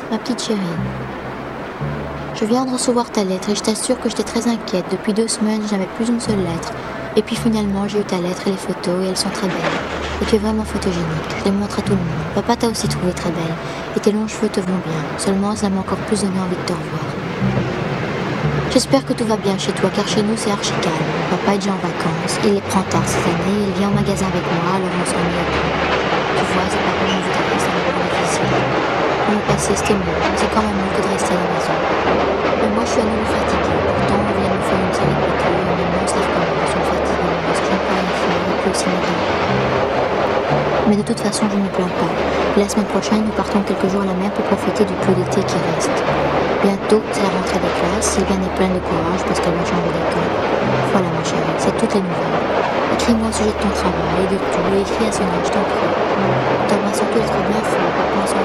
Ma petite chérie, je viens de recevoir ta lettre et je t'assure que j'étais très inquiète. Depuis 2 semaines, je n'avais plus une seule lettre. Et puis finalement, j'ai eu ta lettre et les photos et elles sont très belles. Et tu es vraiment photogénique. Je les montre à tout le monde. Papa t'a aussi trouvé très belle. Et tes longs cheveux te vont bien. Seulement, ça m'a encore plus donné envie de te revoir. J'espère que tout va bien chez toi, car chez nous, c'est archi calme. Papa est déjà en vacances. Il les prend tard cette année. Il vient au magasin avec moi, alors on s'ennuie un peu. Tu vois, c'est pas comme je voudrais, c'est un moment difficile. Pour le passé, c'était mieux, mais c'est quand même mieux que de rester à la maison. Mais moi, je suis à nouveau fatiguée. Pourtant, on vient de me faire une série de piqûres, et maintenant, ça recommence. On fatigue, parce que je ne peux rien faire, et puis aussi mes dents. Mais de toute façon, je ne me plains pas. Et la semaine prochaine, nous partons quelques jours à la mer pour profiter du peu d'été qui reste. Bientôt, c'est la rentrée des classes. Sylviane est pleine de courage parce qu'elle va changer d'école. Voilà, ma chérie, c'est toutes les nouvelles. Écris-moi au sujet de ton travail, de tout, et écris à Sonia, je t'en prie. T'embrasse surtout trop bien fort, papa,